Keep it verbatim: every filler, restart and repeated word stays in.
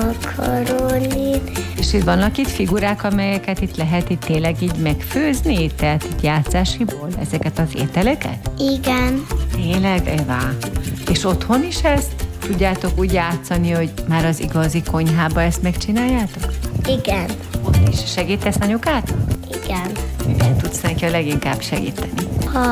Karolin. És itt vannak itt figurák, amelyeket itt lehet itt tényleg így megfőzni? Tehát itt játszásiból ezeket az ételeket? Igen. Tényleg, Eva? És otthon is ezt tudjátok úgy játszani, hogy már az igazi konyhába ezt megcsináljátok? Igen. Ott is segítesz anyukát? Igen. Igen, tudsz neki a leginkább segíteni.